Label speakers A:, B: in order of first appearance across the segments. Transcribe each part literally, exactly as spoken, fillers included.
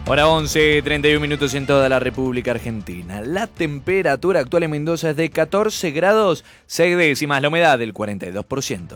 A: Hora once, treinta y un minutos en toda la República Argentina. La temperatura actual en Mendoza es de catorce grados, seis décimas, la humedad del cuarenta y dos por ciento.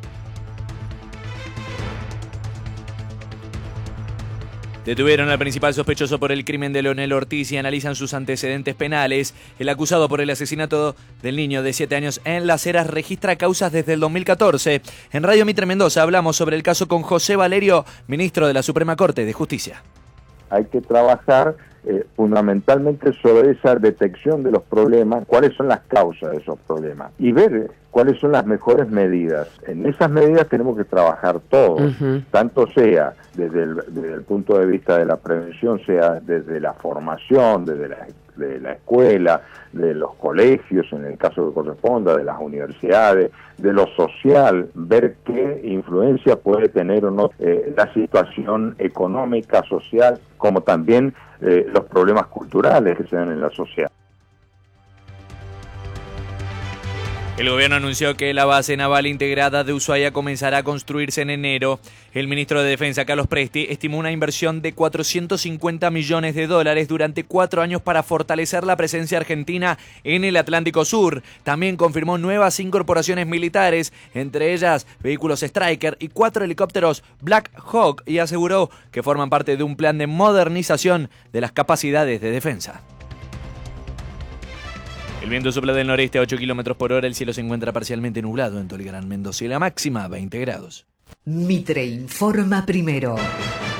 A: Detuvieron al principal sospechoso por el crimen de Leonel Ortiz y analizan sus antecedentes penales. El acusado por el asesinato del niño de siete años en Las Heras registra causas desde el dos mil catorce. En Radio Mitre Mendoza hablamos sobre el caso con José Valerio, ministro de la Suprema Corte de Justicia.
B: Hay que trabajar eh, fundamentalmente sobre esa detección de los problemas, cuáles son las causas de esos problemas y ver cuáles son las mejores medidas. En esas medidas tenemos que trabajar todos, uh-huh. tanto sea desde el, desde el punto de vista de la prevención, sea desde la formación, desde la, de la escuela, de los colegios, en el caso que corresponda, de las universidades, de lo social, ver qué influencia puede tener o no eh, la situación económica, social, como también eh, los problemas culturales que se dan en la sociedad.
A: El gobierno anunció que la base naval integrada de Ushuaia comenzará a construirse en enero. El ministro de Defensa, Carlos Presti, estimó una inversión de cuatrocientos cincuenta millones de dólares durante cuatro años para fortalecer la presencia argentina en el Atlántico Sur. También confirmó nuevas incorporaciones militares, entre ellas vehículos Stryker y cuatro helicópteros Black Hawk, y aseguró que forman parte de un plan de modernización de las capacidades de defensa. El viento sopla del noreste a ocho kilómetros por hora, el cielo se encuentra parcialmente nublado en todo el Gran Mendoza y la máxima veinte grados.
C: Mitre informa primero.